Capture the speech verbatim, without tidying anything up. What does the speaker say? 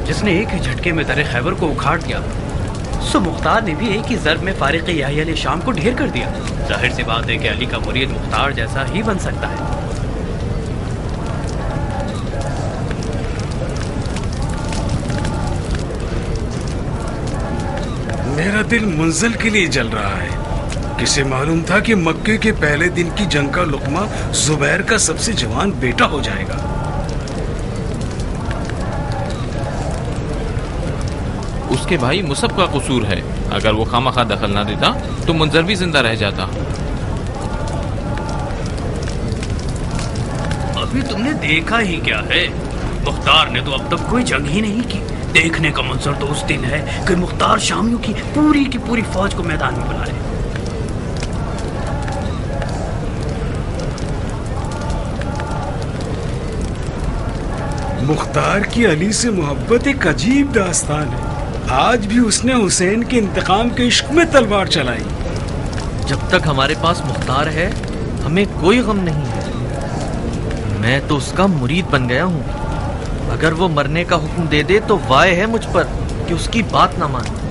जिसने एक ही झटके में दरे खैबर को उखाड़ दिया। सो मुख्तार ने भी एक ही ज़र्ब में फारिक याहिया ने शाम को ढेर कर दिया। जाहिर सी बात है कि अली का मुरीद मुख्तार जैसा ही बन सकता है। मेरा दिल मुंजल के लिए जल रहा है। किसे मालूम था कि मक्के के पहले दिन की जंग का लुकमा जुबैर का सबसे जवान बेटा हो जाएगा। उसके भाई मुसब का कसूर है। अगर वो खामखा दखल ना देता तो मुंजर भी जिंदा रह जाता। अभी तुमने देखा ही क्या है? मुख्तार ने तो अब तक कोई जंग ही नहीं की। देखने का मंजर तो उस दिन है कि मुख्तार शामियों की पूरी की पूरी फौज को मैदान में बुलाए। मुख्तार की अली से मोहब्बत एक अजीब दास्तान है। आज भी उसने हुसैन के इंतकाम के इश्क में तलवार चलाई। जब तक हमारे पास मुख्तार है हमें कोई गम नहीं है। मैं तो उसका मुरीद बन गया हूँ। अगर वो मरने का हुक्म दे दे तो वाय है मुझ पर कि उसकी बात ना माने।